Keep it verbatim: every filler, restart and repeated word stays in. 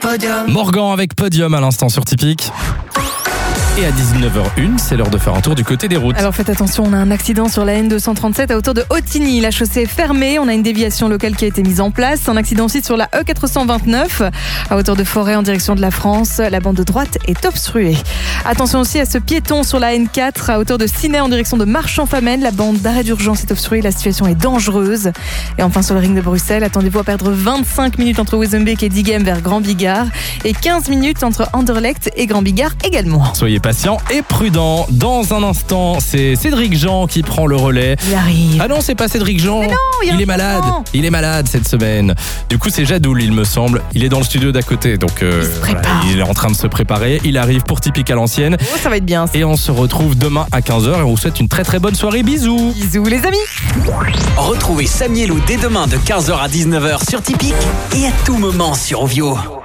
Podium. Morgan avec Podium à l'instant sur Typique. Et à dix-neuf heures une, c'est l'heure de faire un tour du côté des routes. Alors faites attention, on a un accident sur la N deux cent trente-sept à hauteur de Hautigny. La chaussée est fermée, on a une déviation locale qui a été mise en place. Un accident aussi sur la E quatre cent vingt-neuf à hauteur de Forêt en direction de la France. La bande de droite est obstruée. Attention aussi à ce piéton sur la N quatre à hauteur de Ciney en direction de Marchand-Famenne. La bande d'arrêt d'urgence est obstruée, la situation est dangereuse. Et enfin sur le ring de Bruxelles, attendez-vous à perdre vingt-cinq minutes entre Wezenbeek et Diegem vers Grand Bigard et quinze minutes entre Anderlecht et Grand Bigard également. Soyez patient et prudent. Dans un instant, c'est Cédric Jean qui prend le relais. Il arrive. Ah non, c'est pas Cédric Jean. Mais non, il y a il un est malade. changement. Il est malade cette semaine. Du coup, c'est Jadoul, il me semble. Il est dans le studio d'à côté, donc euh, Il se prépare. il est en train de se préparer. Il arrive pour Typique à l'ancienne. Oh, ça va être bien. Et on se retrouve demain à quinze heures et on vous souhaite une très très bonne soirée. Bisous. Bisous les amis. Retrouvez Samy et Lou dès demain de quinze heures à dix-neuf heures sur Typique et à tout moment sur Ovio.